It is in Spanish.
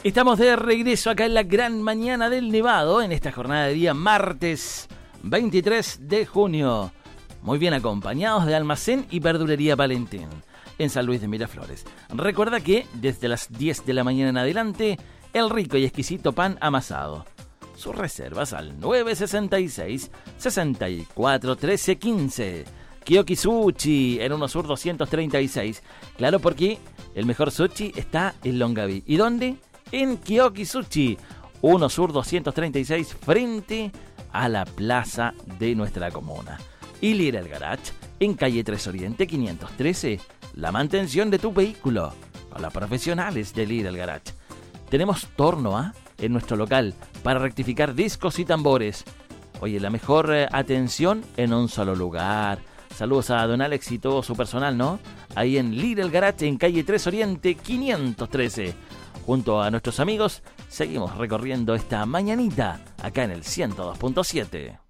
Estamos de regreso acá en la gran mañana del Nevado, en esta jornada de día martes 23 de junio. Muy bien acompañados de Almacén y Verdulería Valentín, en San Luis de Miraflores. Recuerda que desde las 10 de la mañana en adelante, el rico y exquisito pan amasado. Sus reservas al 966 64 13 15. Kiyoki Sushi en 1 Sur 236. Claro, porque el mejor sushi está en Longaví. ¿Y dónde? En Kiyoki Sushi, 1 Sur 236, frente a la plaza de nuestra comuna. Y Lidl Garage, en calle 3 Oriente 513, la mantención de tu vehículo con los profesionales de Lidl Garage. Tenemos torno A en nuestro local para rectificar discos y tambores. Oye, la mejor atención en un solo lugar. Saludos a don Alex y todo su personal, ¿no? Ahí en Lidl Garage, en calle 3 Oriente 513. Junto a nuestros amigos, seguimos recorriendo esta mañanita acá en el 102.7.